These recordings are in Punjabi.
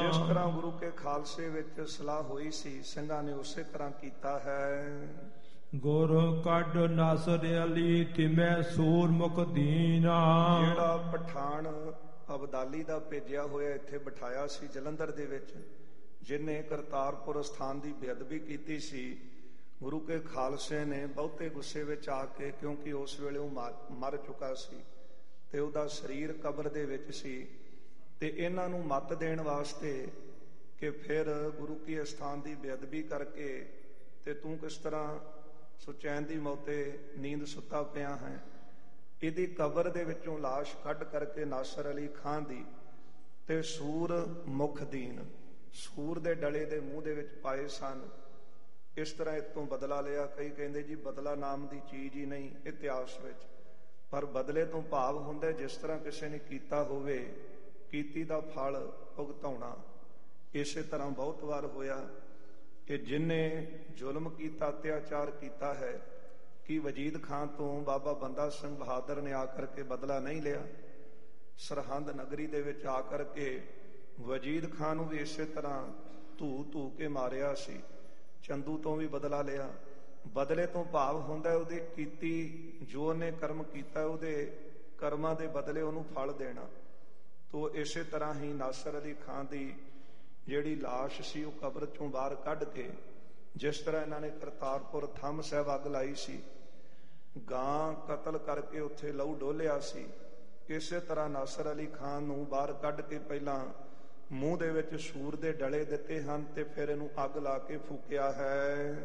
ਜਿਸ ਤਰ੍ਹਾਂ ਗੁਰੂ ਕੇ ਖਾਲਸੇ ਵਿੱਚ ਸਲਾਹ ਹੋਈ ਸੀ, ਸਿੰਘਾਂ ਨੇ ਉਸੇ ਤਰ੍ਹਾਂ ਕੀਤਾ ਹੈ। ਗੁਰ ਕੱਢ ਨਾਸਰ ਅਲੀ ਤਿਮੈ ਸੂਰਮੁਖ ਦੀਨਾ। ਜਿਹੜਾ ਪਠਾਨ ਅਬਦਾਲੀ ਦਾ ਭੇਜਿਆ ਹੋਇਆ ਇੱਥੇ ਬਿਠਾਇਆ ਸੀ ਜਲੰਧਰ ਦੇ ਵਿੱਚ, ਜਿਹਨੇ ਕਰਤਾਰਪੁਰ ਸਥਾਨ ਦੀ ਬੇਅਦਬੀ ਕੀਤੀ ਸੀ, ਗੁਰੂ ਕੇ ਖਾਲਸੇ ਨੇ ਬਹੁਤੇ ਗੁੱਸੇ ਵਿੱਚ ਆ ਕੇ, ਕਿਉਂਕਿ ਉਸ ਵੇਲੇ ਉਹ ਮਰ ਚੁੱਕਾ ਸੀ ਤੇ ਉਹਦਾ ਸਰੀਰ ਕਬਰ ਦੇ ਵਿੱਚ ਸੀ, ਤੇ ਇਹਨਾਂ ਨੂੰ ਮੱਤ ਦੇਣ ਵਾਸਤੇ ਕਿ ਫਿਰ ਗੁਰੂ ਕੀ ਸਥਾਨ ਦੀ ਬੇਅਦਬੀ ਕਰਕੇ ਤੇ ਤੂੰ ਕਿਸ ਤਰ੍ਹਾਂ ਸੁਚੈਨ ਦੀ ਮੌਤੇ ਨੀਂਦ ਸੁੱਤਾ ਪਿਆ ਹੈ, ਇਹਦੀ ਕਬਰ ਦੇ ਵਿੱਚੋਂ ਲਾਸ਼ ਕੱਢ ਕਰਕੇ ਨਾਸਰ ਅਲੀ ਖਾਨ ਦੀ ਤੇ ਸੂਰ ਮੁਖ ਦੀਨ, ਸੂਰ ਦੇ ਡਲੇ ਦੇ ਮੂੰਹ ਦੇ ਵਿੱਚ ਪਾਏ ਸਨ। ਇਸ ਤਰ੍ਹਾਂ ਇਤੋਂ ਬਦਲਾ ਲਿਆ। ਕਈ ਕਹਿੰਦੇ ਜੀ ਬਦਲਾ ਨਾਮ ਦੀ ਚੀਜ਼ ਹੀ ਨਹੀਂ ਇਤਿਹਾਸ ਵਿੱਚ, ਪਰ ਬਦਲੇ ਤੋਂ ਭਾਵ ਹੁੰਦਾ ਜਿਸ ਤਰ੍ਹਾਂ ਕਿਸੇ ਨੇ ਕੀਤਾ ਹੋਵੇ, ਕੀਤੀ ਦਾ ਫਲ ਭੁਗਤਾਉਣਾ। ਇਸੇ ਤਰ੍ਹਾਂ ਬਹੁਤ ਵਾਰ ਹੋਇਆ ਕਿ ਜਿਨ੍ਹੇ ਜ਼ੁਲਮ ਕੀਤਾ, ਅਤਿਆਚਾਰ ਕੀਤਾ ਹੈ, ਕਿ ਵਜੀਦ ਖਾਨ ਤੋਂ ਬਾਬਾ ਬੰਦਾ ਸਿੰਘ ਬਹਾਦਰ ਨੇ ਆ ਕਰਕੇ ਬਦਲਾ ਨਹੀਂ ਲਿਆ। ਸਰਹੰਦ ਨਗਰੀ ਦੇ ਵਿੱਚ ਆ ਕਰਕੇ ਵਜੀਦ ਖਾਨ ਨੂੰ ਵੀ ਇਸੇ ਤਰ੍ਹਾਂ ਧੂ ਕੇ ਮਾਰਿਆ ਸੀ। ਚੰਦੂ ਤੋਂ ਵੀ ਬਦਲਾ ਲਿਆ। ਬਦਲੇ ਤੋਂ ਭਾਵ ਹੁੰਦਾ ਉਹਦੀ ਕੀਤੀ, ਜੋ ਉਹਨੇ ਕਰਮ ਕੀਤਾ ਉਹਦੇ ਕਰਮਾਂ ਦੇ ਬਦਲੇ ਉਹਨੂੰ ਫਲ ਦੇਣਾ। ਤੋ ਇਸੇ ਤਰ੍ਹਾਂ ਹੀ ਨਾਸਰ ਅਲੀ ਖਾਨ ਦੀ ਜਿਹੜੀ ਲਾਸ਼ ਸੀ ਉਹ ਕਬਰ ਚੋਂ ਬਾਹਰ ਕੱਢ ਕੇ, ਜਿਸ ਤਰ੍ਹਾਂ ਇਹਨਾਂ ਨੇ ਕਰਤਾਰਪੁਰ ਥੰਮ ਸਾਹਿਬ ਅੱਗ ਲਾਈ ਸੀ, ਗਾਂ ਕਤਲ ਕਰਕੇ ਉੱਥੇ ਲਹੂ ਡੋਲਿਆ ਸੀ, ਇਸੇ ਤਰ੍ਹਾਂ ਨਾਸਰ ਅਲੀ ਖਾਨ ਨੂੰ ਬਾਹਰ ਕੱਢ ਕੇ ਪਹਿਲਾਂ ਮੂੰਹ ਦੇ ਵਿੱਚ ਸੂਰ ਦੇ ਡਲੇ ਦਿੱਤੇ ਹਨ ਤੇ ਫਿਰ ਇਹਨੂੰ ਅੱਗ ਲਾ ਕੇ ਫੂਕਿਆ ਹੈ।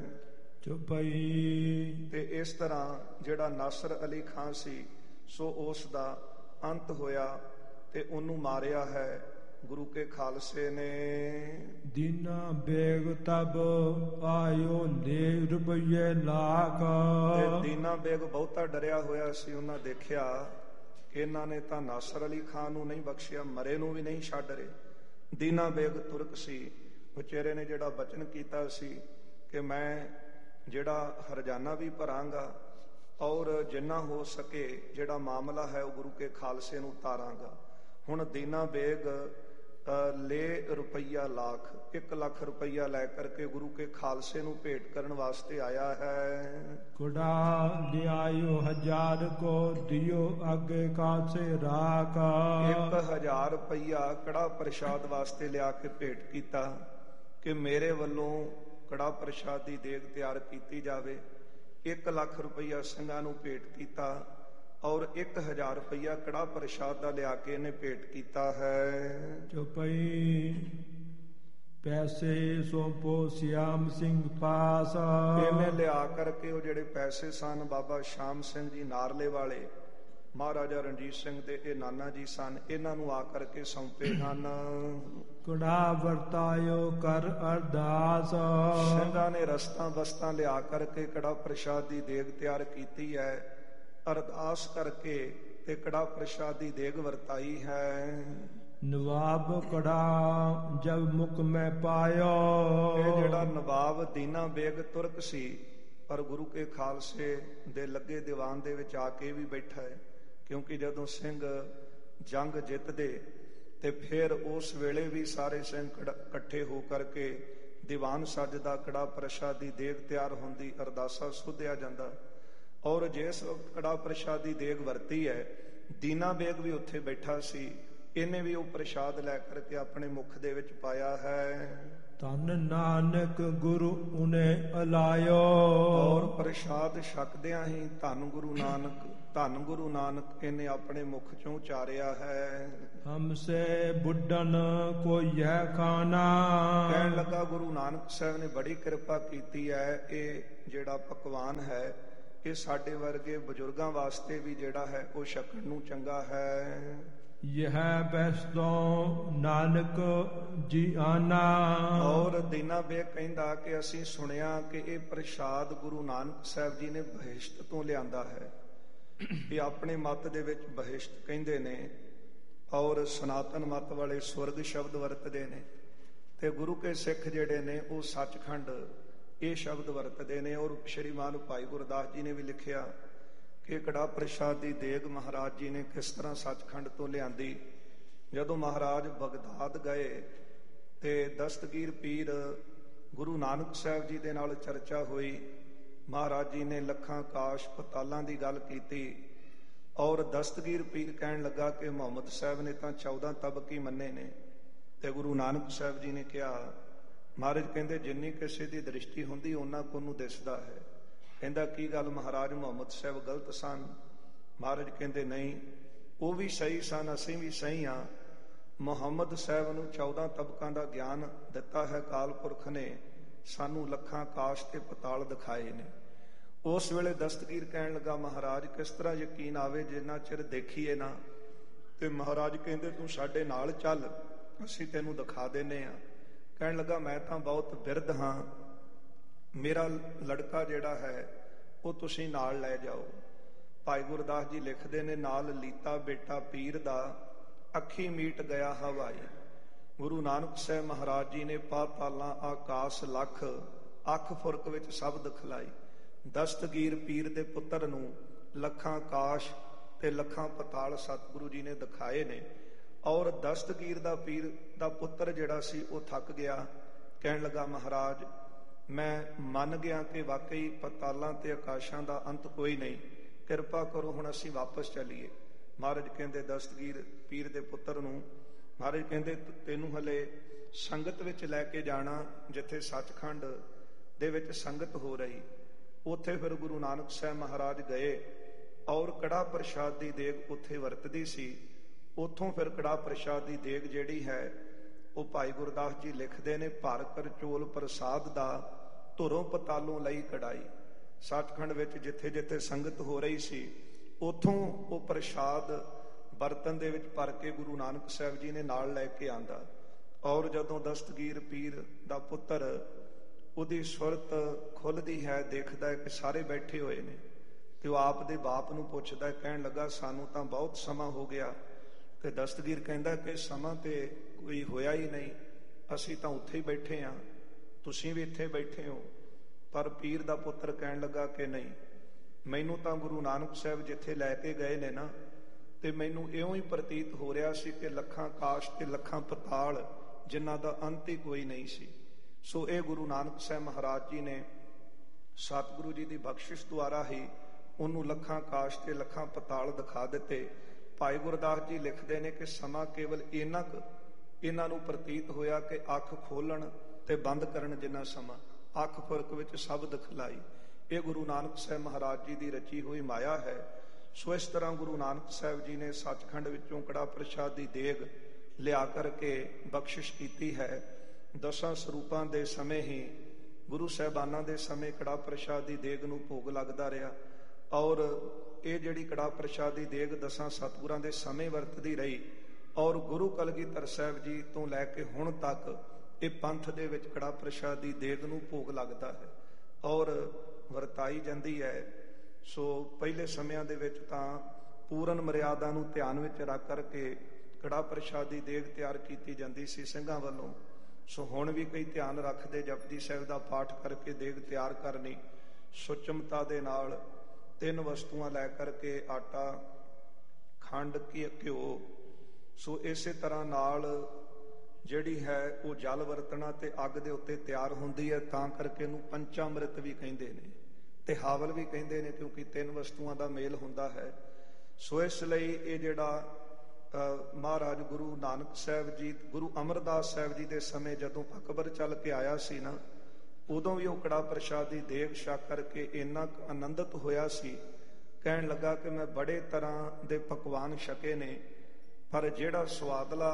ਚੁਪਈ। ਤੇ ਇਸ ਤਰ੍ਹਾਂ ਜਿਹੜਾ ਨਾਸਰ ਅਲੀ ਖਾਨ ਸੀ ਸੋ ਉਸ ਦਾ ਅੰਤ ਹੋਇਆ ਤੇ ਉਹਨੂੰ ਮਾਰਿਆ ਹੈ ਗੁਰੂ ਕੇ ਖਾਲਸੇ ਨੇ। ਦੀਨਾ ਬੇਗ ਤਬ ਆਇਓ ਲੈ ਰੁਪਏ ਲੱਖ। ਤੇ ਦੀਨਾ ਬੇਗ ਬਹੁਤਾ ਡਰਿਆ ਹੋਇਆ ਸੀ। ਉਹਨਾਂ ਦੇਖਿਆ ਕਿ ਇਹਨਾਂ ਨੇ ਤਾਂ ਨਾਸਰ ਅਲੀ ਖਾਨ ਨੂੰ ਨਹੀਂ ਬਖਸ਼ਿਆ, ਮਰੇ ਨੂੰ ਵੀ ਨਹੀਂ ਛੱਡ ਰਹੇ। ਦੀਨਾ ਬੇਗ ਤੁਰਕ ਸੀ, ਵਿਚਾਰੇ ਨੇ ਜਿਹੜਾ ਬਚਨ ਕੀਤਾ ਸੀ ਕਿ ਮੈਂ ਜਿਹੜਾ ਹਰਜਾਨਾ ਵੀ ਭਰਾਂਗਾ ਔਰ ਜਿੰਨਾ ਹੋ ਸਕੇ ਜਿਹੜਾ ਮਾਮਲਾ ਹੈ ਉਹ ਗੁਰੂ ਕੇ ਖਾਲਸੇ ਨੂੰ ਉਤਾਰਾਂਗਾ। ਹੁਣ ਦੀਨਾ ਬੇਗ ਲੈ ਰੁਪਈਆ ਲੱਖ, 1 ਲੱਖ ਰੁਪਈਆ ਲੈ ਕਰਕੇ ਗੁਰੂ ਕੇ ਖਾਲਸੇ ਨੂੰ ਭੇਟ ਕਰਨ ਵਾਸਤੇ ਆਇਆ ਹੈ। ਕੁੜਾ ਲਿਆਇਓ 1000 ਕੋ ਦਿਓ ਅੱਗੇ ਕਾਸੇ ਰਾਖ। 1000 ਰੁਪਈਆ ਕੜਾ ਪ੍ਰਸ਼ਾਦ ਵਾਸਤੇ ਲਿਆ ਕੇ ਭੇਟ ਕੀਤਾ ਕਿ ਮੇਰੇ ਵੱਲੋਂ ਕੜਾ ਪ੍ਰਸ਼ਾਦ ਦੀ ਦੇਗ ਤਿਆਰ ਕੀਤੀ ਜਾਵੇ। 1 ਲੱਖ ਰੁਪਈਆ ਸਿੰਘਾਂ ਨੂੰ ਭੇਟ ਕੀਤਾ ਔਰ 1000 ਰੁਪਈਆ ਕੜਾ ਪ੍ਰਸ਼ਾਦ ਦਾ ਲਿਆ ਕੇ ਇਹਨੇ ਭੇਟ ਕੀਤਾ ਹੈ। ਚੁਪਈ। ਪੈਸੇ ਸੌਂਪੋ ਸਿਆਮ ਸਿੰਘ ਪਾਸ। ਇਹਨੇ ਲਿਆ ਕਰਕੇ ਉਹ ਜਿਹੜੇ ਪੈਸੇ ਸਨ ਬਾਬਾ ਸ਼ਾਮ ਸਿੰਘ ਜੀ ਨਾਰਲੇ ਵਾਲੇ, ਮਹਾਰਾਜਾ ਰਣਜੀਤ ਸਿੰਘ ਦੇ ਇਹ ਨਾਨਾ ਜੀ ਸਨ, ਇਹਨਾਂ ਨੂੰ ਆ ਕਰਕੇ ਸੌਂਪੇ ਹਨ। ਕੁੜਾ ਵਰਤਾਇਓ ਕਰ ਅਰਦਾਸ। ਸਿੰਘਾਂ ਨੇ ਰਸਤਾਂ ਬਸਤਾਂ ਲਿਆ ਕਰਕੇ ਕੜਾ ਪ੍ਰਸ਼ਾਦ ਦੀ ਦੇਗ ਤਿਆਰ ਕੀਤੀ ਹੈ। ਅਰਦਾਸ ਕਰਕੇ ਤੇ ਕੜਾ ਪ੍ਰਸ਼ਾਦ ਦੀ ਦੇਗ ਵਰਤਾਈ ਹੈ। ਨਵਾਬ ਕੜਾ ਜਬ ਮੁਖ ਮੈਂ ਪਾਇਓ। ਇਹ ਜਿਹੜਾ ਨਵਾਬ ਦੀਨਾ ਬੇਗ ਤੁਰਕ ਸੀ, ਪਰ ਗੁਰੂ ਕੇ ਖਾਲਸੇ ਦੇ ਲੱਗੇ ਦੀਵਾਨ ਦੇ ਵਿੱਚ ਆ ਕੇ ਵੀ ਬੈਠਾ ਹੈ, ਕਿਉਂਕਿ ਜਦੋਂ ਸਿੰਘ ਜੰਗ ਜਿੱਤਦੇ ਤੇ ਫਿਰ ਉਸ ਵੇਲੇ ਵੀ ਸਾਰੇ ਸਿੰਘ ਇਕੱਠੇ ਹੋ ਕਰਕੇ ਦੀਵਾਨ ਸੱਜਦਾ, ਕੜਾ ਪ੍ਰਸ਼ਾਦ ਦੀ ਦੇਗ ਤਿਆਰ ਹੁੰਦੀ, ਅਰਦਾਸਾ ਸੁਧਿਆ ਜਾਂਦਾ। ਔਰ ਜਿਸ ਵਕਤ ਕੜਾ ਪ੍ਰਸ਼ਾਦ ਦੀ ਦੇਗ ਵਰਤੀ ਹੈ, ਦੀਨਾ ਬੇਗ ਵੀ ਉੱਥੇ ਬੈਠਾ ਸੀ। ਇਹਨੇ ਵੀ ਉਹ ਪ੍ਰਸ਼ਾਦ ਲੈ ਕਰਕੇ ਆਪਣੇ ਮੁਖ ਦੇ ਵਿੱਚ ਪਾਇਆ ਹੈ। ਧੰਨ ਨਾਨਕ ਗੁਰੂ ਉਨੇ ਅਲਾਇਓ। ਔਰ ਪ੍ਰਸ਼ਾਦ ਛਕਦਿਆਂ ਹੀ ਧੰਨ ਗੁਰੂ ਨਾਨਕ, ਧੰਨ ਗੁਰੂ ਨਾਨਕ ਇਹਨੇ ਆਪਣੇ ਮੁਖ ਚੋਂ ਉਚਾਰਿਆ ਹੈ। ਹਮਸੇ ਬੁੱਢਨ ਕੋ ਯਹ ਖਾਣਾ। ਕਹਿਣ ਲੱਗਾ ਗੁਰੂ ਨਾਨਕ ਸਾਹਿਬ ਨੇ ਬੜੀ ਕਿਰਪਾ ਕੀਤੀ ਹੈ, ਇਹ ਜਿਹੜਾ ਪਕਵਾਨ ਹੈ ਇਹ ਸਾਡੇ ਵਰਗੇ ਬਜ਼ੁਰਗਾਂ ਵਾਸਤੇ ਵੀ ਜਿਹੜਾ ਹੈ ਉਹ ਛਕਣ ਨੂੰ ਚੰਗਾ ਹੈ। ਯਹ ਬੈਸਤੋਂ ਨਾਨਕ ਜੀ ਆਨਾ। ਔਰ ਦੀਨਾ ਬੇਗ ਕਹਿੰਦਾ ਕਿ ਅਸੀਂ ਸੁਣਿਆ ਕਿ ਇਹ ਪ੍ਰਸ਼ਾਦ ਗੁਰੂ ਨਾਨਕ ਸਾਹਿਬ ਜੀ ਨੇ ਬਹਿਸ਼ਤ ਤੋਂ ਲਿਆਂਦਾ ਹੈ। ਇਹ ਆਪਣੇ ਮਤ ਦੇ ਵਿੱਚ ਬਹਿਸ਼ਤ ਕਹਿੰਦੇ ਨੇ ਔਰ ਸਨਾਤਨ ਮਤ ਵਾਲੇ ਸਵਰਗ ਸ਼ਬਦ ਵਰਤਦੇ ਨੇ, ਤੇ ਗੁਰੂ ਕੇ ਸਿੱਖ ਜਿਹੜੇ ਨੇ ਉਹ ਸੱਚਖੰਡ ਇਹ ਸ਼ਬਦ ਵਰਤਦੇ ਨੇ। ਔਰ ਸ਼੍ਰੀਮਾਨ ਭਾਈ ਗੁਰਦਾਸ ਜੀ ਨੇ ਵੀ ਲਿਖਿਆ ਕਿ ਕੜਾ ਪ੍ਰਸ਼ਾਦ ਦੀ ਦੇਗ ਮਹਾਰਾਜ ਜੀ ਨੇ ਕਿਸ ਤਰ੍ਹਾਂ ਸੱਚਖੰਡ ਤੋਂ ਲਿਆਂਦੀ। ਜਦੋਂ ਮਹਾਰਾਜ ਬਗਦਾਦ ਗਏ ਤੇ ਦਸਤਗੀਰ ਪੀਰ ਗੁਰੂ ਨਾਨਕ ਸਾਹਿਬ ਜੀ ਦੇ ਨਾਲ ਚਰਚਾ ਹੋਈ। ਮਹਾਰਾਜ ਜੀ ਨੇ ਲੱਖਾਂ ਆਕਾਸ਼ ਪਤਾਲਾਂ ਦੀ ਗੱਲ ਕੀਤੀ ਔਰ ਦਸਤਗੀਰ ਪੀਰ ਕਹਿਣ ਲੱਗਾ ਕਿ ਮੁਹੰਮਦ ਸਾਹਿਬ ਨੇ ਤਾਂ 14 ਤਬਕ ਹੀ ਮੰਨੇ ਨੇ। ਤੇ ਗੁਰੂ ਨਾਨਕ ਸਾਹਿਬ ਜੀ ਨੇ ਕਿਹਾ, ਮਹਾਰਾਜ ਕਹਿੰਦੇ ਜਿੰਨੀ ਕਿਸੇ ਦੀ ਦ੍ਰਿਸ਼ਟੀ ਹੁੰਦੀ ਉਹਨਾਂ ਕੋ ਨੂੰ ਦਿਸਦਾ ਹੈ। ਕਹਿੰਦਾ ਕੀ ਗੱਲ ਮਹਾਰਾਜ, ਮੁਹੰਮਦ ਸਾਹਿਬ ਗਲਤ ਸਨ? ਮਹਾਰਾਜ ਕਹਿੰਦੇ ਨਹੀਂ, ਉਹ ਵੀ ਸਹੀ ਸਨ, ਅਸੀਂ ਵੀ ਸਹੀ ਹਾਂ। ਮੁਹੰਮਦ ਸਾਹਿਬ ਨੂੰ 14 ਤਬਕਾਂ ਦਾ ਗਿਆਨ ਦਿੱਤਾ ਹੈ ਅਕਾਲ ਪੁਰਖ ਨੇ, ਸਾਨੂੰ ਲੱਖਾਂ ਆਕਾਸ਼ ਤੇ ਪਤਾਲ ਦਿਖਾਏ ਨੇ। ਉਸ ਵੇਲੇ ਦਸਤਗੀਰ ਕਹਿਣ ਲੱਗਾ, ਮਹਾਰਾਜ ਕਿਸ ਤਰ੍ਹਾਂ ਯਕੀਨ ਆਵੇ ਜਿੰਨਾ ਚਿਰ ਦੇਖੀਏ ਨਾ। ਤੇ ਮਹਾਰਾਜ ਕਹਿੰਦੇ ਤੂੰ ਸਾਡੇ ਨਾਲ ਚੱਲ, ਅਸੀਂ ਤੈਨੂੰ ਦਿਖਾ ਦਿੰਨੇ ਆ। ਕਹਿਣ ਲੱਗਾ ਮੈਂ ਤਾਂ ਬਹੁਤ ਬਿਰਧ ਹਾਂ, ਮੇਰਾ ਲੜਕਾ ਜਿਹੜਾ ਹੈ ਉਹ ਤੁਸੀਂ ਨਾਲ ਲੈ ਜਾਓ। ਭਾਈ ਗੁਰਦਾਸ ਜੀ ਲਿਖਦੇ ਨੇ, ਨਾਲ ਲੀਤਾ ਬੇਟਾ ਪੀਰ ਦਾ, ਅੱਖੀ ਮੀਟ ਗਿਆ ਹਵਾਈ। ਗੁਰੂ ਨਾਨਕ ਸਾਹਿਬ ਮਹਾਰਾਜ ਜੀ ਨੇ ਪਾਤਾਲਾਂ ਆਕਾਸ ਲੱਖ, ਅੱਖ ਫੁਰਕ ਵਿੱਚ ਸਭ ਦਿਖਲਾਈ। ਦਸਤਗੀਰ ਪੀਰ ਦੇ ਪੁੱਤਰ ਨੂੰ ਲੱਖਾਂ ਆਕਾਸ਼ ਤੇ ਲੱਖਾਂ ਪਤਾਲ ਸਤਿਗੁਰੂ ਜੀ ਨੇ ਦਿਖਾਏ ਨੇ। ਔਰ ਦਸਤਗੀਰ ਦਾ ਪੀਰ ਦਾ ਪੁੱਤਰ ਜਿਹੜਾ ਸੀ ਉਹ ਥੱਕ ਗਿਆ। ਕਹਿਣ ਲੱਗਾ ਮਹਾਰਾਜ ਮੈਂ ਮੰਨ ਗਿਆ ਕਿ ਵਾਕਈ ਪਤਾਲਾਂ ਤੇ ਆਕਾਸ਼ਾਂ ਦਾ ਅੰਤ ਕੋਈ ਨਹੀਂ, ਕਿਰਪਾ ਕਰੋ ਹੁਣ ਅਸੀਂ ਵਾਪਸ ਚੱਲੀਏ। ਮਹਾਰਾਜ ਕਹਿੰਦੇ ਦਸਤਗੀਰ ਪੀਰ ਦੇ ਪੁੱਤਰ ਨੂੰ, ਮਹਾਰਾਜ ਕਹਿੰਦੇ ਤੈਨੂੰ ਹਲੇ ਸੰਗਤ ਵਿੱਚ ਲੈ ਕੇ ਜਾਣਾ, ਜਿੱਥੇ ਸੱਚਖੰਡ ਦੇ ਵਿੱਚ ਸੰਗਤ ਹੋ ਰਹੀ। ਉੱਥੇ ਫਿਰ ਗੁਰੂ ਨਾਨਕ ਸਾਹਿਬ ਮਹਾਰਾਜ ਗਏ ਔਰ ਕੜਾ ਪ੍ਰਸ਼ਾਦ ਦੀ ਦੇਗ ਉੱਥੇ ਵਰਤਦੀ ਸੀ। ਉੱਥੋਂ ਫਿਰ ਕੜਾ ਪ੍ਰਸ਼ਾਦ ਦੀ ਦੇਗ ਜਿਹੜੀ ਹੈ ਉਹ ਭਾਈ ਗੁਰਦਾਸ ਜੀ ਲਿਖਦੇ ਨੇ, ਭਰ ਕਰ ਚੋਲ ਪ੍ਰਸਾਦ ਦਾ ਧੁਰੋਂ ਪਤਾਲੋਂ ਲਈ ਕੜਾਈ। ਸੱਚਖੰਡ ਵਿੱਚ ਜਿੱਥੇ ਜਿੱਥੇ ਸੰਗਤ ਹੋ ਰਹੀ ਸੀ ਉੱਥੋਂ ਉਹ ਪ੍ਰਸ਼ਾਦ ਬਰਤਨ ਦੇ ਵਿੱਚ ਭਰ ਕੇ ਗੁਰੂ ਨਾਨਕ ਸਾਹਿਬ ਜੀ ਨੇ ਨਾਲ ਲੈ ਕੇ ਆਂਦਾ। ਔਰ ਜਦੋਂ ਦਸਤਗੀਰ ਪੀਰ ਦਾ ਪੁੱਤਰ ਉਹਦੀ ਸੁਰਤ ਖੁੱਲਦੀ ਹੈ, ਦੇਖਦਾ ਹੈ ਕਿ ਸਾਰੇ ਬੈਠੇ ਹੋਏ ਨੇ, ਤੇ ਉਹ ਆਪ ਦੇ ਬਾਪ ਨੂੰ ਪੁੱਛਦਾ, ਕਹਿਣ ਲੱਗਾ ਸਾਨੂੰ ਤਾਂ ਬਹੁਤ ਸਮਾਂ ਹੋ ਗਿਆ। ਤੇ ਦਸਤਗੀਰ ਕਹਿੰਦਾ ਕਿ ਸਮਾਂ ਤੇ ਕੋਈ ਹੋਇਆ ਹੀ ਨਹੀਂ, ਅਸੀਂ ਤਾਂ ਉੱਥੇ ਹੀ ਬੈਠੇ ਹਾਂ, ਤੁਸੀਂ ਵੀ ਇੱਥੇ ਬੈਠੇ ਹੋ। ਪਰ ਪੀਰ ਦਾ ਪੁੱਤਰ ਕਹਿਣ ਲੱਗਾ ਕਿ ਨਹੀਂ, ਮੈਨੂੰ ਤਾਂ ਗੁਰੂ ਨਾਨਕ ਸਾਹਿਬ ਜਿੱਥੇ ਲੈ ਕੇ ਗਏ ਨੇ ਨਾ, ਤੇ ਮੈਨੂੰ ਇਉਂ ਹੀ ਪ੍ਰਤੀਤ ਹੋ ਰਿਹਾ ਸੀ ਕਿ ਲੱਖਾਂ ਆਕਾਸ਼ ਤੇ ਲੱਖਾਂ ਪਤਾਲ ਜਿਨ੍ਹਾਂ ਦਾ ਅੰਤ ਹੀ ਕੋਈ ਨਹੀਂ ਸੀ। ਸੋ ਇਹ ਗੁਰੂ ਨਾਨਕ ਸਾਹਿਬ ਮਹਾਰਾਜ ਜੀ ਨੇ ਸਤਿਗੁਰੂ ਜੀ ਦੀ ਬਖਸ਼ਿਸ਼ ਦੁਆਰਾ ਹੀ ਉਹਨੂੰ ਲੱਖਾਂ ਆਕਾਸ਼ ਤੇ ਲੱਖਾਂ ਪਤਾਲ ਦਿਖਾ ਦਿੱਤੇ। ਭਾਈ ਗੁਰਦਾਸ ਜੀ ਲਿਖਦੇ ਨੇ ਕਿ ਸਮਾਂ ਕੇਵਲ ਇੰਨਾ ਕੁ ਇਹਨਾਂ ਨੂੰ ਪ੍ਰਤੀਤ ਹੋਇਆ ਕਿ ਅੱਖ ਖੋਲਣ ਤੇ ਬੰਦ ਕਰਨ ਜਿੰਨਾ ਸਮਾਂ, ਅੱਖ ਫੁਰਕ ਵਿੱਚ ਸਭ ਦਿਖਲਾਈ। ਇਹ ਗੁਰੂ ਨਾਨਕ ਸਾਹਿਬ ਮਹਾਰਾਜ ਜੀ ਦੀ ਰਚੀ ਹੋਈ ਮਾਇਆ ਹੈ। ਸੋ ਇਸ ਤਰ੍ਹਾਂ ਗੁਰੂ ਨਾਨਕ ਸਾਹਿਬ ਜੀ ਨੇ ਸੱਚਖੰਡ ਵਿੱਚੋਂ ਕੜਾ ਪ੍ਰਸ਼ਾਦ ਦੀ ਦੇਗ ਲਿਆ ਕਰਕੇ ਬਖਸ਼ਿਸ਼ ਕੀਤੀ ਹੈ। ਦਸਾਂ ਸਰੂਪਾਂ ਦੇ ਸਮੇਂ ਹੀ ਗੁਰੂ ਸਾਹਿਬਾਨਾਂ ਦੇ ਸਮੇਂ ਕੜਾ ਪ੍ਰਸ਼ਾਦ ਦੀ ਦੇਗ ਨੂੰ ਭੋਗ ਲੱਗਦਾ ਰਿਹਾ। ਔਰ ਇਹ ਜਿਹੜੀ ਕੜਾ ਪ੍ਰਸ਼ਾਦ ਦੀ ਦੇਗ ਦਸਾਂ ਸਤਿਗੁਰਾਂ ਦੇ ਸਮੇਂ ਵਰਤਦੀ ਰਹੀ। ਔਰ ਗੁਰੂ ਕਲਗੀਧਰ ਸਾਹਿਬ ਜੀ ਤੋਂ ਲੈ ਕੇ ਹੁਣ ਤੱਕ ਇਹ ਪੰਥ ਦੇ ਵਿੱਚ ਕੜਾ ਪ੍ਰਸ਼ਾਦ ਦੀ ਦੇਗ ਨੂੰ ਭੋਗ ਲੱਗਦਾ ਹੈ ਔਰ ਵਰਤਾਈ ਜਾਂਦੀ ਹੈ। ਸੋ ਪਹਿਲੇ ਸਮਿਆਂ ਦੇ ਵਿੱਚ ਤਾਂ ਪੂਰਨ ਮਰਿਆਦਾ ਨੂੰ ਧਿਆਨ ਵਿੱਚ ਰੱਖ ਕਰਕੇ ਕੜਾ ਪ੍ਰਸ਼ਾਦ ਦੀ ਦੇਗ ਤਿਆਰ ਕੀਤੀ ਜਾਂਦੀ ਸੀ ਸਿੰਘਾਂ ਵੱਲੋਂ। ਸੋ ਹੁਣ ਵੀ ਕਈ ਧਿਆਨ ਰੱਖਦੇ ਜਪਜੀ ਸਾਹਿਬ ਦਾ ਪਾਠ ਕਰਕੇ ਦੇਗ ਤਿਆਰ ਕਰਨੀ, ਸੁਚਮਤਾ ਦੇ ਨਾਲ 3 ਵਸਤੂਆਂ ਲੈ ਕਰਕੇ ਆਟਾ, ਖੰਡ, ਘਿਓ। ਸੋ ਇਸੇ ਤਰ੍ਹਾਂ ਨਾਲ ਜਿਹੜੀ ਹੈ ਉਹ ਜਲ ਵਰਤਣਾ ਤੇ ਅੱਗ ਦੇ ਉੱਤੇ ਤਿਆਰ ਹੁੰਦੀ ਹੈ, ਤਾਂ ਕਰਕੇ ਇਹਨੂੰ ਪੰਚਾਮ੍ਰਿਤ ਵੀ ਕਹਿੰਦੇ ਨੇ ਤੇ ਹਾਵਲ ਵੀ ਕਹਿੰਦੇ ਨੇ, ਕਿਉਂਕਿ 3 ਵਸਤੂਆਂ ਦਾ ਮੇਲ ਹੁੰਦਾ ਹੈ। ਸੋ ਇਸ ਲਈ ਇਹ ਜਿਹੜਾ ਮਹਾਰਾਜ ਗੁਰੂ ਨਾਨਕ ਸਾਹਿਬ ਜੀ, ਗੁਰੂ ਅਮਰਦਾਸ ਸਾਹਿਬ ਜੀ ਦੇ ਸਮੇਂ ਜਦੋਂ ਅਕਬਰ ਚੱਲ ਕੇ ਆਇਆ ਸੀ ਨਾ, ਉਦੋਂ ਵੀ ਉਹ ਕੜਾ ਪ੍ਰਸ਼ਾਦ ਦੀ ਦੇਗ ਛਕ ਕਰਕੇ ਇੰਨਾ ਆਨੰਦਿਤ ਹੋਇਆ ਸੀ, ਕਹਿਣ ਲੱਗਾ ਕਿ ਮੈਂ ਬੜੇ ਤਰ੍ਹਾਂ ਦੇ ਪਕਵਾਨ ਛਕੇ ਨੇ, ਪਰ ਜਿਹੜਾ ਸਵਾਦਲਾ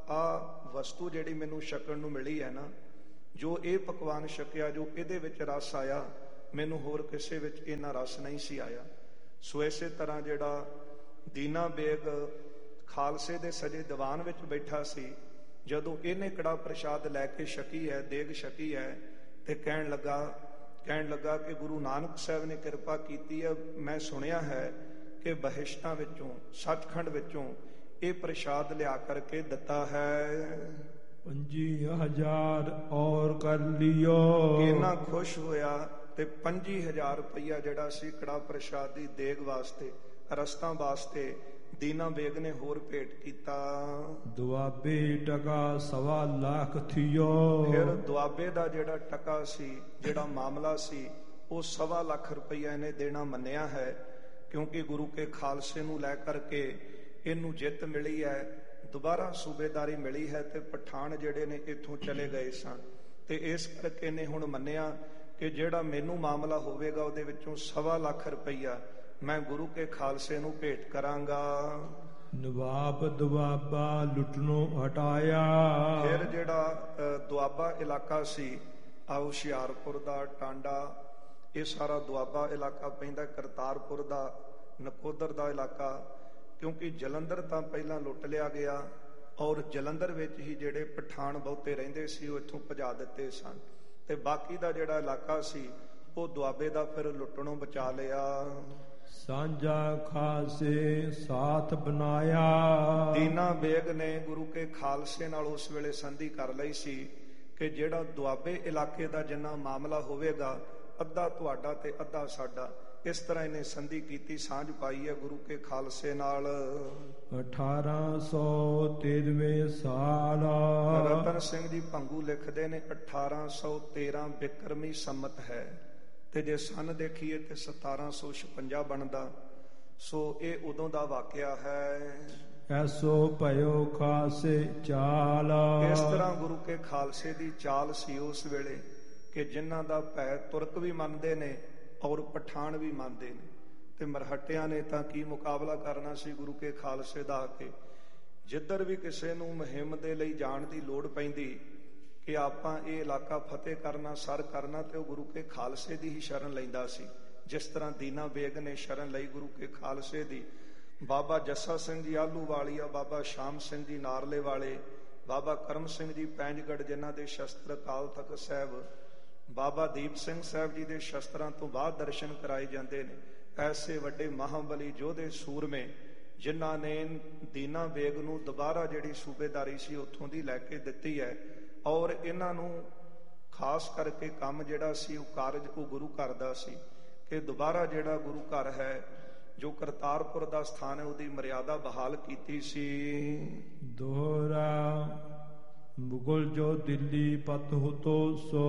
ਆ ਵਸਤੂ ਜਿਹੜੀ ਮੈਨੂੰ ਛਕਣ ਨੂੰ ਮਿਲੀ ਹੈ ਨਾ, ਜੋ ਇਹ ਪਕਵਾਨ ਛਕਿਆ, ਜੋ ਇਹਦੇ ਵਿੱਚ ਰਸ ਆਇਆ, ਮੈਨੂੰ ਹੋਰ ਕਿਸੇ ਵਿੱਚ ਇੰਨਾ ਰਸ ਨਹੀਂ ਸੀ ਆਇਆ। ਸੋ ਇਸੇ ਤਰ੍ਹਾਂ ਜਿਹੜਾ ਦੀਨਾ ਬੇਗ ਖਾਲਸੇ ਦੇ ਸਜੇ ਦੀਵਾਨ ਵਿੱਚ ਬੈਠਾ ਸੀ, ਜਦੋਂ ਇਹਨੇ ਕੜਾ ਪ੍ਰਸ਼ਾਦ ਲੈ ਕੇ ਛਕੀ ਹੈ, ਦੇਗ ਛਕੀ ਹੈ, ਤੇ ਕਹਿਣ ਲੱਗਾ ਕਿ ਗੁਰੂ ਨਾਨਕ ਸਾਹਿਬ ਨੇ ਕਿਰਪਾ ਕੀਤੀ ਹੈ, ਮੈਂ ਸੁਣਿਆ ਹੈ ਕਿ ਬਹਿਸ਼ਤਾਂ ਵਿੱਚੋਂ, ਸੱਚਖੰਡ ਵਿੱਚੋਂ ਇਹ ਪ੍ਰਸ਼ਾਦ ਲਿਆ ਕਰਕੇ ਦਿੱਤਾ ਹੈ। 50,000 ਔਰ ਕਰ ਲਿਓ। ਇੰਨਾ ਖੁਸ਼ ਹੋਇਆ ਤੇ 25,000 ਰੁਪਈਆ ਜਿਹੜਾ ਸੀ ਕੜਾ ਪ੍ਰਸ਼ਾਦ ਦੀ ਦੇਗ ਵਾਸਤੇ, ਰਸਤਾਂ ਵਾਸਤੇ ਦੀਨਾ ਬੇਗ ਨੇ ਹੋਰ ਭੇਟ ਕੀਤਾ। ਦੁਆਬੇ ਟਕਾ 1.25 ਲੱਖ ਥਿਓ। ਫਿਰ ਦੁਆਬੇ ਦਾ ਜਿਹੜਾ ਟਕਾ ਸੀ, ਜਿਹੜਾ ਮਾਮਲਾ ਸੀ, ਉਹ 1.25 ਲੱਖ ਰੁਪਈਆ ਇਹਨੇ ਦੇਣਾ ਮੰਨਿਆ ਹੈ, ਕਿਉਂਕਿ ਗੁਰੂ ਕੇ ਖਾਲਸੇ ਨੂੰ ਲੈ ਕਰਕੇ ਇਹਨੂੰ ਜਿੱਤ ਮਿਲੀ ਹੈ, ਦੁਬਾਰਾ ਸੂਬੇਦਾਰੀ ਮਿਲੀ ਹੈ ਤੇ ਪਠਾਨ ਜਿਹੜੇ ਨੇ ਇੱਥੋਂ ਚਲੇ ਗਏ ਸਨ। ਤੇ ਇਸ ਕਰਕੇ ਇਹਨੇ ਹੁਣ ਮੰਨਿਆ ਕਿ ਜਿਹੜਾ ਮੈਨੂੰ ਮਾਮਲਾ ਹੋਵੇਗਾ ਉਹਦੇ ਵਿੱਚੋਂ 1.25 ਲੱਖ ਰੁਪਈਆ ਮੈਂ ਗੁਰੂ ਕੇ ਖਾਲਸੇ ਨੂੰ ਭੇਟ ਕਰਾਂਗਾ। ਨਵਾਬ ਦੁਆਬਾ ਲੁੱਟਣੋਂ ਹਟਾਇਆ। ਫਿਰ ਜਿਹੜਾ ਦੁਆਬਾ ਇਲਾਕਾ ਸੀ, ਆ ਹੁਸ਼ਿਆਰਪੁਰ ਦਾ, ਟਾਂਡਾ, ਇਹ ਸਾਰਾ ਦੁਆਬਾ ਇਲਾਕਾ ਪੈਂਦਾ, ਕਰਤਾਰਪੁਰ ਦਾ, ਨਕੋਦਰ ਦਾ ਇਲਾਕਾ, ਕਿਉਂਕਿ ਜਲੰਧਰ ਤਾਂ ਪਹਿਲਾਂ ਲੁੱਟ ਲਿਆ ਗਿਆ ਔਰ ਜਲੰਧਰ ਵਿੱਚ ਹੀ ਜਿਹੜੇ ਪਠਾਨ ਬਹੁਤੇ ਰਹਿੰਦੇ ਸੀ ਉਹ ਇੱਥੋਂ ਭਜਾ ਦਿੱਤੇ ਸਨ, ਤੇ ਬਾਕੀ ਦਾ ਜਿਹੜਾ ਇਲਾਕਾ ਸੀ ਉਹ ਦੁਆਬੇ ਦਾ ਫਿਰ ਲੁੱਟਣੋਂ ਬਚਾ ਲਿਆ। ਸਾਂਝਾ ਖਾਲਸੇ ਸਾਥ ਬਣਾਇਆ। ਦੀਨਾ ਬੇਗ ਨੇ ਗੁਰੂ ਕੇ ਖਾਲਸੇ ਨਾਲ ਉਸ ਵੇਲੇ ਸੰਧੀ ਕਰ ਲਈ ਸੀ ਕਿ ਜਿਹੜਾ ਦੁਆਬੇ ਇਲਾਕੇ ਦਾ ਜਿੰਨਾ ਮਾਮਲਾ ਹੋਵੇਗਾ, ਅੱਧਾ ਤੁਹਾਡਾ ਤੇ ਅੱਧਾ ਸਾਡਾ। ਇਸ ਤਰ੍ਹਾਂ ਇਹਨੇ ਸੰਧੀ ਕੀਤੀ, ਸਾਂਝ ਪਾਈ ਹੈ ਗੁਰੂ ਕੇ ਖਾਲਸੇ ਨਾਲ। 1813 ਸਾਲ। ਰਤਨ ਸਿੰਘ ਜੀ ਭੰਗੂ ਲਿਖਦੇ ਨੇ 1813 ਬਿਕਰਮੀ ਸੰਮਤ ਹੈ, ਤੇ ਜੇ ਸੰਨ ਦੇਖੀਏ ਤੇ 1756 ਬਣਦਾ। ਸੋ ਇਹ ਉਦੋਂ ਦਾ ਵਾਕਿਆ ਹੈ। ਐਸੋ ਭਇਓ ਖਾਲਸੇ ਚਾਲ। ਇਸ ਤਰ੍ਹਾਂ ਗੁਰੂ ਕੇ ਖਾਲਸੇ ਦੀ ਚਾਲ ਸੀ ਉਸ ਵੇਲੇ ਕਿ ਜਿਨ੍ਹਾਂ ਦਾ ਭੈ ਤੁਰਕ ਵੀ ਮੰਨਦੇ ਨੇ ਔਰ ਪਠਾਨ ਵੀ ਮੰਨਦੇ ਨੇ, ਤੇ ਮਰਹਟਿਆਂ ਨੇ ਤਾਂ ਕੀ ਮੁਕਾਬਲਾ ਕਰਨਾ ਸੀ ਗੁਰੂ ਕੇ ਖਾਲਸੇ ਦਾ ਆ ਕੇ। ਜਿੱਧਰ ਵੀ ਕਿਸੇ ਨੂੰ ਮੁਹਿੰਮ ਦੇ ਲਈ ਜਾਣ ਦੀ ਲੋੜ ਪੈਂਦੀ ਕਿ ਆਪਾਂ ਇਹ ਇਲਾਕਾ ਫਤਿਹ ਕਰਨਾ, ਸਰ ਕਰਨਾ, ਤੇ ਉਹ ਗੁਰੂ ਕੇ ਖਾਲਸੇ ਦੀ ਹੀ ਸ਼ਰਨ ਲੈਂਦਾ ਸੀ। ਜਿਸ ਤਰ੍ਹਾਂ ਦੀਨਾ ਬੇਗ ਨੇ ਸ਼ਰਨ ਲਈ ਗੁਰੂ ਕੇ ਖਾਲਸੇ ਦੀ। ਬਾਬਾ ਜੱਸਾ ਸਿੰਘ ਜੀ ਆਹਲੂਵਾਲੀਆ, ਬਾਬਾ ਸ਼ਾਮ ਸਿੰਘ ਜੀ ਨਾਰਲੇ ਵਾਲੇ, ਬਾਬਾ ਕਰਮ ਸਿੰਘ ਜੀ ਪੈਂਜਗੜ੍ਹ, ਜਿਨ੍ਹਾਂ ਦੇ ਸ਼ਸਤਰ ਅਕਾਲ ਤਖਤ ਸਾਹਿਬ, ਬਾਬਾ ਦੀਪ ਸਿੰਘ ਸਾਹਿਬ ਜੀ ਦੇ ਸ਼ਸਤਰਾਂ ਤੋਂ ਬਾਅਦ ਦਰਸ਼ਨ ਕਰਾਏ ਜਾਂਦੇ ਨੇ। ਐਸੇ ਵੱਡੇ ਮਹਾਬਲੀ ਯੋਧੇ ਸੂਰਮੇ ਜਿਨ੍ਹਾਂ ਨੇ ਦੀਨਾ ਬੇਗ ਨੂੰ ਦੁਬਾਰਾ ਜਿਹੜੀ ਸੂਬੇਦਾਰੀ ਸੀ ਉੱਥੋਂ ਦੀ ਲੈ ਕੇ ਦਿੱਤੀ ਹੈ, ਔਰ ਇਹਨਾਂ ਨੂੰ ਖਾਸ ਕਰਕੇ ਕੰਮ ਜਿਹੜਾ ਸੀ ਉਹ ਕਾਰਜ ਉਹ ਗੁਰੂ ਘਰ ਦਾ ਸੀ ਕਿ ਦੁਬਾਰਾ ਜਿਹੜਾ ਗੁਰੂ ਘਰ ਹੈ ਜੋ ਕਰਤਾਰਪੁਰ ਦਾ ਸਥਾਨ ਹੈ ਉਹਦੀ ਮਰਿਆਦਾ ਬਹਾਲ ਕੀਤੀ ਸੀ। ਦੋਹਰਾ ਮੁਗਲ ਜੋ ਦਿੱਲੀ ਪਤ ਹੁਤੋ ਸੋ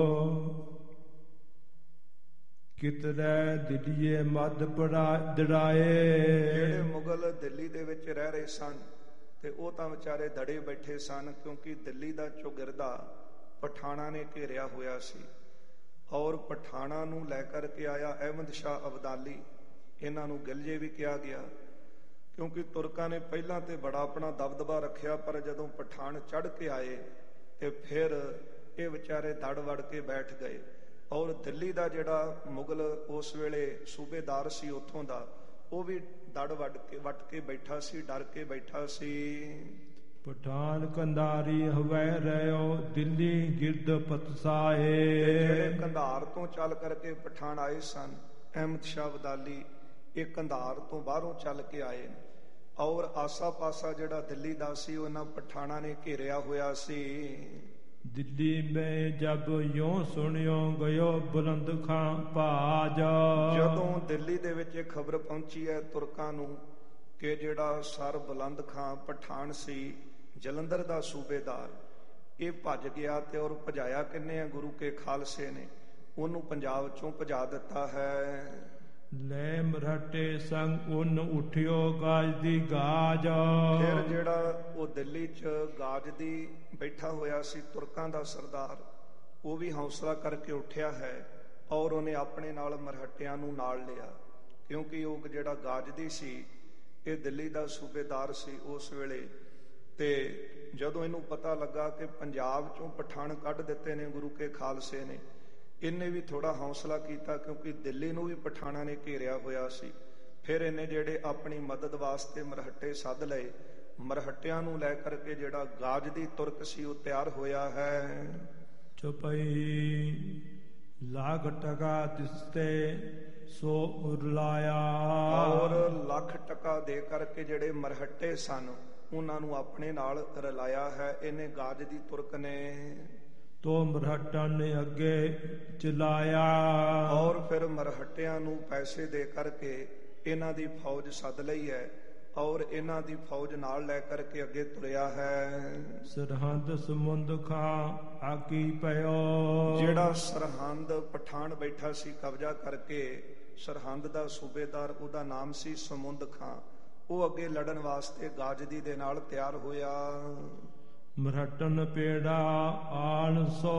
ਕਿਤਰੇ ਦਿੱਲੀਏ ਮੱਧ ਦੜਾਏ। ਜਿਹੜੇ ਮੁਗਲ ਦਿੱਲੀ ਦੇ ਵਿੱਚ ਰਹਿ ਰਹੇ ਸਨ ਤੇ ਉਹ ਤਾਂ ਵਿਚਾਰੇ ਦੜੇ ਬੈਠੇ ਸਨ, ਕਿਉਂਕਿ ਦਿੱਲੀ ਦਾ ਚੌਗਿਰਦਾ ਪਠਾਣਾ ਨੇ ਘੇਰਿਆ ਹੋਇਆ ਸੀ ਔਰ ਪਠਾਣਾ ਨੂੰ ਲੈ ਕਰਕੇ ਆਇਆ ਅਹਿਮਦ ਸ਼ਾਹ ਅਬਦਾਲੀ। ਇਹਨਾਂ ਨੂੰ ਗਿਲਜੇ ਵੀ ਕਿਹਾ ਗਿਆ, ਕਿਉਂਕਿ ਤੁਰਕਾਂ ਨੇ ਪਹਿਲਾਂ ਤੇ ਬੜਾ ਆਪਣਾ ਦਬਦਬਾ ਰੱਖਿਆ, ਪਰ ਜਦੋਂ ਪਠਾਨ ਚੜ੍ਹ ਕੇ ਆਏ ਤੇ ਫਿਰ ਇਹ ਵਿਚਾਰੇ ਦੜ ਵੜ ਕੇ ਬੈਠ ਗਏ। ਔਰ ਦਿੱਲੀ ਦਾ ਜਿਹੜਾ ਮੁਗਲ ਉਸ ਵੇਲੇ ਸੂਬੇਦਾਰ ਸੀ ਉੱਥੋਂ ਦਾ, ਉਹ ਵੀ ਦੜ ਵੱਟ ਕੇ ਬੈਠਾ ਸੀ, ਡਰ ਕੇ ਬੈਠਾ ਸੀ। ਪਠਾਨ ਕੰਧਾਰੀ ਹਵੈ ਰਿਓ ਦਿੱਲੀ ਗਿਰਦ ਪਤਸਾਏ। ਜਿਹੜੇ ਕੰਧਾਰ ਤੋਂ ਚੱਲ ਕਰਕੇ ਪਠਾਨ ਆਏ ਸਨ, ਅਹਿਮਦ ਸ਼ਾਹ ਅਬਦਾਲੀ, ਇਹ ਕੰਧਾਰ ਤੋਂ ਬਾਹਰੋਂ ਚੱਲ ਕੇ ਆਏ ਨੇ ਔਰ ਆਸਾ ਪਾਸਾ ਜਿਹੜਾ ਦਿੱਲੀ ਦਾ ਸੀ ਉਹਨਾਂ ਪਠਾਣਾ ਨੇ ਘੇਰਿਆ ਹੋਇਆ ਸੀ। ਦਿੱਲੀ ਮੈਂ ਜਬ ਯੋਂ ਸੁਣਿਓ ਗਇਓ ਬੁਲੰਦ ਖਾਂ ਭਾਜ। ਜਦੋਂ ਦਿੱਲੀ ਦੇ ਵਿੱਚ ਇਹ ਖਬਰ ਪਹੁੰਚੀ ਹੈ ਤੁਰਕਾਂ ਨੂੰ ਕਿ ਜਿਹੜਾ ਸਰ ਬੁਲੰਦ ਖਾਂ ਪਠਾਨ ਸੀ, ਜਲੰਧਰ ਦਾ ਸੂਬੇਦਾਰ, ਇਹ ਭੱਜ ਗਿਆ, ਤੇ ਔਰ ਭਜਾਇਆ ਕਿੰਨੇ ਆ? ਗੁਰੂ ਕੇ ਖਾਲਸੇ ਨੇ। ਉਹਨੂੰ ਪੰਜਾਬ ਚੋਂ ਭਜਾ ਦਿੱਤਾ ਹੈ। ਲੈ ਮਰਾਠੇ ਸੰਗ ਉਨ ਉਠਿਓ ਗਾਜ ਦੀ ਗਾਜ। ਫਿਰ ਜਿਹੜਾ ਉਹ ਦਿੱਲੀ 'ਚ ਗਾਜ ਦੀ ਬੈਠਾ ਹੋਇਆ ਸੀ ਤੁਰਕਾਂ ਦਾ ਸਰਦਾਰ, ਉਹ ਵੀ ਹੌਸਲਾ ਕਰਕੇ ਉੱਠਿਆ ਹੈ ਔਰ ਉਹਨੇ ਆਪਣੇ ਨਾਲ ਮਰਹੱਟਿਆਂ ਨੂੰ ਨਾਲ ਲਿਆ, ਕਿਉਂਕਿ ਉਹ ਜਿਹੜਾ ਗਾਜਦੀ ਸੀ ਇਹ ਦਿੱਲੀ ਦਾ ਸੂਬੇਦਾਰ ਸੀ ਉਸ ਵੇਲੇ। ਤੇ ਜਦੋਂ ਇਹਨੂੰ ਪਤਾ ਲੱਗਾ ਕਿ ਪੰਜਾਬ ਚੋਂ ਪਠਾਨ ਕੱਢ ਦਿੱਤੇ ਨੇ ਗੁਰੂ ਕੇ ਖਾਲਸੇ ਨੇ, ਇਹਨੇ ਵੀ ਥੋੜਾ ਹੌਸਲਾ ਕੀਤਾ, ਕਿਉਂਕਿ ਦਿੱਲੀ ਨੂੰ ਵੀ ਪਠਾਣਾ ਨੇ ਘੇਰਿਆ ਹੋਇਆ ਸੀ। ਫਿਰ ਇਹਨੇ ਜਿਹੜੇ ਆਪਣੀ ਮਦਦ ਵਾਸਤੇ ਮਰਹੱਟੇ ਸੱਦ ਲਏ। ਮਰਹੱਟਿਆਂ ਨੂੰ ਲੈ ਕਰਕੇ ਜਿਹੜਾ ਗਾਜਦੀ ਤੁਰਕ ਸੀ ਉਹ ਤਿਆਰ ਹੋਇਆ ਹੈ। ਚੁਪਈ ਲੱਖ ਟਕਾ ਦਿਸਤੇ ਸੋ ਉਰਲਾਇਆ। ਔਰ ਲੱਖ ਟਕਾ ਦੇ ਕਰਕੇ ਜਿਹੜੇ ਮਰਹੱਟੇ ਸਨ ਉਹਨਾਂ ਨੂੰ ਆਪਣੇ ਨਾਲ ਰਲਾਇਆ ਹੈ ਇਹਨੇ ਗਾਜਦੀ ਤੁਰਕ ਨੇ। ਤੋ ਮਰਹੱਟਾਂ ਨੇ ਅੱਗੇ ਚਲਾਇਆ। ਔਰ ਫਿਰ ਮਰਹੱਟਿਆਂ ਨੂੰ ਪੈਸੇ ਦੇ ਕਰਕੇ ਇਹਨਾਂ ਦੀ ਫੌਜ ਸੱਦ ਲਈ ਹੈ ਔਰ ਇਹਨਾਂ ਦੀ ਫੌਜ ਨਾਲ ਲੈ ਕਰਕੇ ਅੱਗੇ ਤੁਰਿਆ ਹੈ। ਸਰਹੰਦ ਸਮੁੰਦ ਖਾ ਆਕੀ ਪਇਓ। ਜਿਹੜਾ ਸਰਹੰਦ ਪਠਾਨ ਬੈਠਾ ਸੀ ਕਬਜ਼ਾ ਕਰਕੇ, ਸਰਹੰਦ ਦਾ ਸੂਬੇਦਾਰ ਉਹਦਾ ਨਾਮ ਸੀ ਸਮੁੰਦ ਖਾਂ, ਉਹ ਅੱਗੇ ਲੜਨ ਵਾਸਤੇ ਗਾਜਦੀ ਦੇ ਨਾਲ ਤਿਆਰ ਹੋਇਆ। ਮਰਹਟਨ ਪੇੜਾ ਆਣ ਸੋ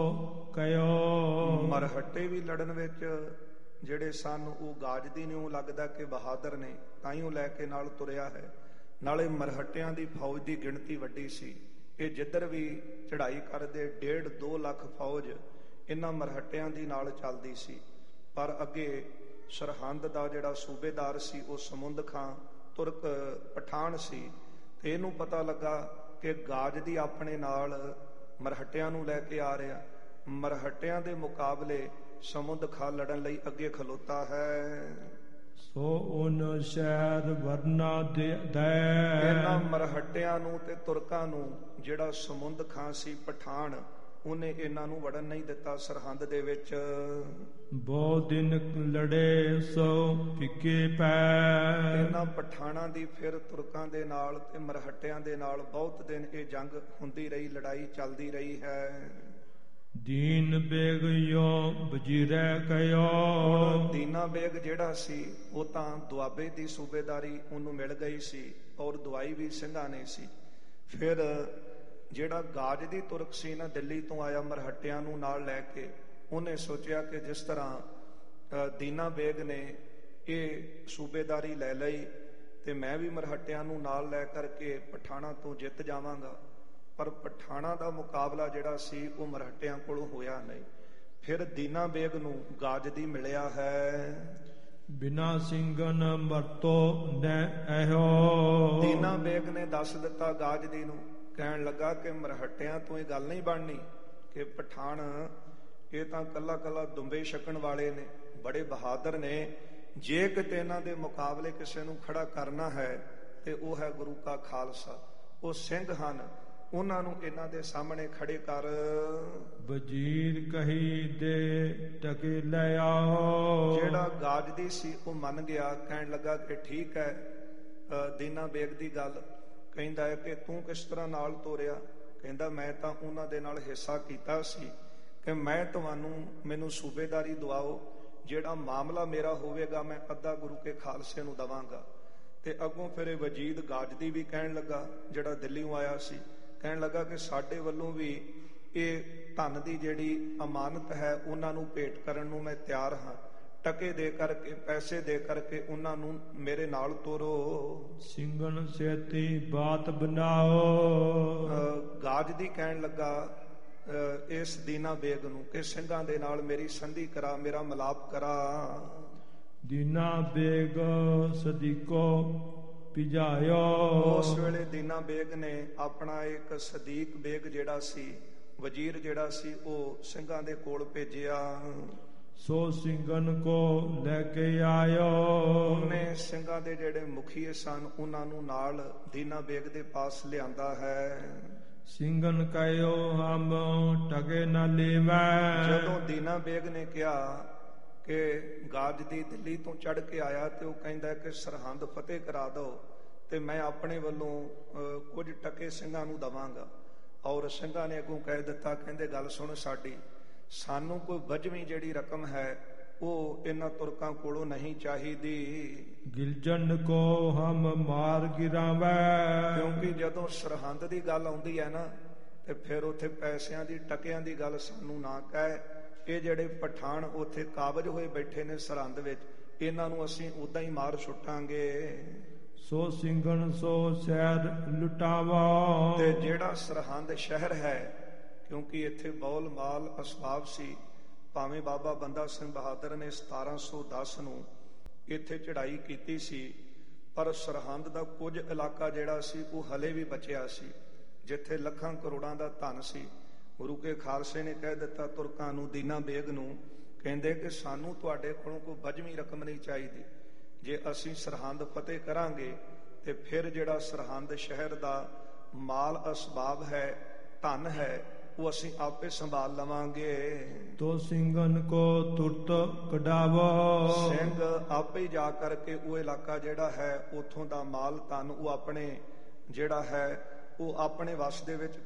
ਕਯੋ। ਮਰਹੱਟੇ ਵੀ ਲੜਨ ਵਿੱਚ ਜਿਹੜੇ ਸਨ ਉਹ ਗਾਜਦੀ ਨੇ, ਉਹ ਲੱਗਦਾ ਕਿ ਬਹਾਦਰ ਨੇ, ਤਾਂ ਹੀ ਉਹ ਲੈ ਕੇ ਨਾਲ ਤੁਰਿਆ ਹੈ। ਨਾਲੇ ਮਰਹੱਟਿਆਂ ਦੀ ਫੌਜ ਦੀ ਗਿਣਤੀ ਵੱਡੀ ਸੀ, ਇਹ ਜਿੱਧਰ ਵੀ ਚੜ੍ਹਾਈ ਕਰਦੇ 1.5-2 ਲੱਖ ਫੌਜ ਇਹਨਾਂ ਮਰਹੱਟਿਆਂ ਦੀ ਨਾਲ ਚੱਲਦੀ ਸੀ। ਪਰ ਅੱਗੇ ਸਰਹੰਦ ਦਾ ਜਿਹੜਾ ਸੂਬੇਦਾਰ ਸੀ ਉਹ ਸਮੁੰਦ ਖਾਂ ਤੁਰਕ ਪਠਾਨ ਸੀ, ਤੇ ਇਹਨੂੰ ਪਤਾ ਲੱਗਾ ਕਿ ਗਾਜਦੀ ਆਪਣੇ ਨਾਲ ਮਰਹੱਟਿਆਂ ਨੂੰ ਲੈ ਕੇ ਆ ਰਿਹਾ। ਮਰਹੱਟਿਆਂ ਦੇ ਮੁਕਾਬਲੇ ਸਮੁੰਦ ਖਾਂ ਲੜਨ ਲਈ ਅੱਗੇ ਖਲੋਤਾ ਹੈ। ਸੋ ਉਨ ਸ਼ਹਿਰ ਵਰਨਾ ਦੇ ਇਹਨਾਂ ਮਰਹੱਟਿਆਂ ਨੂੰ ਤੇ ਤੁਰਕਾਂ ਨੂੰ ਜਿਹੜਾ ਸਮੁੰਦ ਖਾਂ ਸੀ ਪਠਾਨ, ਉਹਨੇ ਇਹਨਾਂ ਨੂੰ ਵੜਨ ਨਹੀਂ ਦਿੱਤਾ ਸਰਹੰਦ ਦੇ ਵਿੱਚ। ਬਹੁਤ ਦਿਨ ਲੜੇ ਸੋ ਫਿੱਕੇ ਪੈ। ਇਹਨਾਂ ਪਠਾਨਾਂ ਦੀ ਫਿਰ ਤੁਰਕਾਂ ਦੇ ਨਾਲ ਤੇ ਮਰਹੱਟਿਆਂ ਦੇ ਨਾਲ ਬਹੁਤ ਦਿਨ ਇਹ ਜੰਗ ਹੁੰਦੀ ਰਹੀ, ਲੜਾਈ ਚੱਲਦੀ ਰਹੀ ਹੈ। ਦੀਨ ਬੇਗ ਯੋ ਵਜ਼ੀਰੇ ਕਯੋ। ਦੀਨਾ ਬੇਗ ਜਿਹੜਾ ਸੀ ਉਹ ਤਾਂ ਦੁਆਬੇ ਦੀ ਸੂਬੇਦਾਰੀ ਉਹਨੂੰ ਮਿਲ ਗਈ ਸੀ, ਔਰ ਦਵਾਈ ਵੀ ਸਿੰਘਾਂ ਨੇ ਸੀ। ਫਿਰ ਜਿਹੜਾ ਗਾਜਦੀ ਤੁਰਕ ਸੀ ਨਾ, ਦਿੱਲੀ ਤੋਂ ਆਇਆ ਮਰਹੱਟਿਆਂ ਨੂੰ ਨਾਲ ਲੈ ਕੇ, ਉਹਨੇ ਸੋਚਿਆ ਕਿ ਜਿਸ ਤਰ੍ਹਾਂ ਦੀਨਾ ਬੇਗ ਨੇ ਇਹ ਸੂਬੇਦਾਰੀ ਲੈ ਲਈ ਤੇ ਮੈਂ ਵੀ ਮਰਹੱਟਿਆਂ ਨੂੰ ਨਾਲ ਲੈ ਕਰਕੇ ਪਠਾਣਾ ਤੋਂ ਜਿੱਤ ਜਾਵਾਂਗਾ। ਪਰ ਪਠਾਣਾ ਦਾ ਮੁਕਾਬਲਾ ਜਿਹੜਾ ਸੀ ਉਹ ਮਰਹੱਟਿਆਂ ਕੋਲੋਂ ਹੋਇਆ ਨਹੀਂ। ਫਿਰ ਦੀਨਾ ਬੇਗ ਨੂੰ ਗਾਜਦੀ ਮਿਲਿਆ ਹੈ। ਬਿਨਾ ਸਿੰਘਨ ਮਰਤੋ ਨੈ ਇਹੋ। ਦੀਨਾ ਬੇਗ ਨੇ ਦੱਸ ਦਿੱਤਾ ਗਾਜਦੀ ਨੂੰ, ਕਹਿਣ ਲੱਗਾ ਕਿ ਮਰਹੱਟਿਆਂ ਤੋਂ ਇਹ ਗੱਲ ਨਹੀਂ ਬਣਨੀ ਕਿ ਪਠਾਨ ਇਹ ਤਾਂ ਕੱਲਾ ਕੱਲਾ ਦੁੰਬੇ ਛਕਣ ਵਾਲੇ ਨੇ, ਬੜੇ ਬਹਾਦਰ ਨੇ। ਜੇ ਕਿਤੇ ਇਹਨਾਂ ਦੇ ਮੁਕਾਬਲੇ ਕਿਸੇ ਨੂੰ ਖੜਾ ਕਰਨਾ ਹੈ ਤੇ ਉਹ ਹੈ ਗੁਰੂ ਕਾ ਖਾਲਸਾ, ਉਹ ਸਿੰਘ ਹਨ, ਉਹਨਾਂ ਨੂੰ ਇਹਨਾਂ ਦੇ ਸਾਹਮਣੇ ਖੜੇ ਕਰ। ਵਜ਼ੀਰ ਕਹੀ ਦੇ ਟਕੇ ਲੈ ਆਓ। ਜਿਹੜਾ ਗਾਜਦੀ ਸੀ ਉਹ ਮੰਨ ਗਿਆ, ਕਹਿਣ ਲੱਗਾ ਕਿ ਠੀਕ ਹੈ ਦੀਨਾ ਬੇਗ ਦੀ ਗੱਲ। ਕਹਿੰਦਾ ਹੈ ਕਿ ਤੂੰ ਕਿਸ ਤਰ੍ਹਾਂ ਨਾਲ ਤੋਰਿਆ? ਕਹਿੰਦਾ ਮੈਂ ਤਾਂ ਉਹਨਾਂ ਦੇ ਨਾਲ ਹਿੱਸਾ ਕੀਤਾ ਸੀ ਕਿ ਮੈਨੂੰ ਸੂਬੇਦਾਰੀ ਦਵਾਓ, ਜਿਹੜਾ ਮਾਮਲਾ ਮੇਰਾ ਹੋਵੇਗਾ ਮੈਂ ਅੱਧਾ ਗੁਰੂ ਕੇ ਖਾਲਸੇ ਨੂੰ ਦਵਾਂਗਾ। ਤੇ ਅੱਗੋਂ ਫਿਰ ਇਹ ਵਜੀਦ ਗਾਜਦੀ ਵੀ ਕਹਿਣ ਲੱਗਾ, ਜਿਹੜਾ ਦਿੱਲੀੋਂ ਆਇਆ ਸੀ, ਕਹਿਣ ਲੱਗਾ ਕਿ ਸਾਡੇ ਵੱਲੋਂ ਵੀ ਇਹ ਧਨ ਦੀ ਜਿਹੜੀ ਅਮਾਨਤ ਹੈ ਉਹਨਾਂ ਨੂੰ ਭੇਟ ਕਰਨ ਨੂੰ ਮੈਂ ਤਿਆਰ ਹਾਂ। ਟਕੇ ਦੇ ਕਰਕੇ, ਪੈਸੇ ਦੇ ਕਰਕੇ ਉਹਨਾਂ ਨੂੰ ਮੇਰੇ ਨਾਲ ਤੋਰੋ। ਸਿੰਘਨ ਸੇਤੀ ਬਾਤ ਬਣਾਓ। ਗਾਜਦੀ ਕਹਿਣ ਲੱਗਾ ਇਸ ਦੀਨਾ ਬੇਗ ਨੂੰ ਕਿ ਸਿੰਘਾਂ ਦੇ ਨਾਲ ਮੇਰੀ ਸੰਧੀ ਕਰਾ, ਮੇਰਾ ਮਿਲਾਪ ਕਰਾ। ਦੀਨਾ ਬੇਗ ਸਦੀਕੋ ਭਿਜਾਇਓ। ਉਸ ਵੇਲੇ ਦੀਨਾ ਬੇਗ ਨੇ ਆਪਣਾ ਇੱਕ ਸਦੀਕ ਬੇਗ ਜਿਹੜਾ ਸੀ, ਵਜ਼ੀਰ ਜਿਹੜਾ ਸੀ, ਉਹ ਸਿੰਘਾਂ ਦੇ ਕੋਲ ਭੇਜਿਆ। ਸੋ ਸਿੰਘਨ ਕੋ ਲੈ ਕੇ ਆਇਓ। ਉਹਨੇ ਸਿੰਘਾਂ ਦੇ ਜਿਹੜੇ ਮੁਖੀਏ ਸਨ ਉਹਨਾਂ ਨੂੰ ਨਾਲ ਦੀਨਾ ਬੇਗ ਦੇ ਪਾਸ ਲਿਆਂਦਾ ਹੈ। ਸਿੰਘਨ ਕਹਿਓ ਹਮ ਟਕੇ ਨਾ ਲੇਵੈ। ਜਦੋਂ ਦੀਨਾ ਬੇਗ ਨੇ ਕਿਹਾ ਕਿ ਗਾਜਦੀ ਦਿੱਲੀ ਤੋਂ ਚੜ ਕੇ ਆਇਆ ਤੇ ਉਹ ਕਹਿੰਦਾ ਕਿ ਸਰਹੰਦ ਫਤਿਹ ਕਰਾ ਦਿਓ ਤੇ ਮੈਂ ਆਪਣੇ ਵੱਲੋਂ ਕੁਝ ਟਕੇ ਸਿੰਘਾਂ ਨੂੰ ਦਵਾਂਗਾ। ਔਰ ਸਿੰਘਾਂ ਨੇ ਅੱਗੋਂ ਕਹਿ ਦਿੱਤਾ, ਕਹਿੰਦੇ ਗੱਲ ਸੁਣ ਸਾਡੀ, ਸਾਨੂੰ ਕੋਈ ਵਜਵੀਂ ਜਿਹੜੀ ਰਕਮ ਹੈ ਉਹ ਇਹਨਾਂ ਤੁਰਕਾਂ ਕੋਲੋਂ ਨਹੀਂ ਚਾਹੀਦੀ। ਗਿਲਜਨ ਕੋ ਹਮ ਮਾਰ ਗਿਰਾਵੈ। ਕਿਉਂਕਿ ਜਦੋਂ ਸਰਹੰਦ ਦੀ ਗੱਲ ਆਉਂਦੀ ਹੈ ਨਾ ਤੇ ਫਿਰ ਉੱਥੇ ਪੈਸਿਆਂ ਦੀ, ਟਕਿਆਂ ਦੀ ਗੱਲ ਸਾਨੂੰ ਨਾ ਕਹਿ। ਇਹ ਜਿਹੜੇ ਪਠਾਨ ਉੱਥੇ ਕਾਬਜ ਹੋਏ ਬੈਠੇ ਨੇ ਸਰਹੰਦ ਵਿੱਚ, ਇਹਨਾਂ ਨੂੰ ਅਸੀਂ ਉਦਾਂ ਹੀ ਮਾਰ ਸੁੱਟਾਂਗੇ। ਸੋ ਸਿੰਘਨ ਸੋ ਸ਼ਹਿਰ ਲੁਟਾਵਾ। ਤੇ ਜਿਹੜਾ ਸਰਹੰਦ ਸ਼ਹਿਰ ਹੈ, ਕਿਉਂਕਿ ਇੱਥੇ ਬੌਲ ਮਾਲ ਅਸਬਾਬ ਸੀ, ਭਾਵੇਂ ਬਾਬਾ ਬੰਦਾ ਸਿੰਘ ਬਹਾਦਰ ਨੇ 1710 ਨੂੰ ਇੱਥੇ ਚੜ੍ਹਾਈ ਕੀਤੀ ਸੀ, ਪਰ ਸਰਹੰਦ ਦਾ ਕੁਝ ਇਲਾਕਾ ਜਿਹੜਾ ਸੀ ਉਹ ਹਲੇ ਵੀ ਬਚਿਆ ਸੀ, ਜਿੱਥੇ ਲੱਖਾਂ ਕਰੋੜਾਂ ਦਾ ਧਨ ਸੀ। ਗੁਰੂ ਕੇ ਖਾਲਸੇ ਨੇ ਕਹਿ ਦਿੱਤਾ ਤੁਰਕਾਂ ਨੂੰ, ਦੀਨਾ ਬੇਗ ਨੂੰ, ਕਹਿੰਦੇ ਕਿ ਸਾਨੂੰ ਤੁਹਾਡੇ ਕੋਲੋਂ ਕੋਈ ਵਜਵੀਂ ਰਕਮ ਨਹੀਂ ਚਾਹੀਦੀ। ਜੇ ਅਸੀਂ ਸਰਹੰਦ ਫਤਿਹ ਕਰਾਂਗੇ ਤੇ ਫਿਰ ਜਿਹੜਾ ਸਰਹੰਦ ਸ਼ਹਿਰ ਦਾ ਮਾਲ ਅਸਬਾਬ ਹੈ, ਧਨ ਹੈ, ਉਹ ਅਸੀਂ ਆਪੇ ਸੰਭਾਲ ਲਵਾਂਗੇ। ਤੋ ਸਿੰਘਨ ਕੋ ਤੁਰਤ ਕਢਾਵੋ, ਸਿੰਘ ਆਪੇ ਹੀ ਜਾ ਕਰਕੇ ਉਹ ਇਲਾਕਾ ਜਿਹੜਾ ਹੈ ਉਥੋਂ ਦਾ ਮਾਲ ਧਨ ਉਹ ਆਪਣੇ ਜਿਹੜਾ ਹੈ ਉਹ ਆਪਣੇ ਵਸ ਦੇ ਵਿੱਚ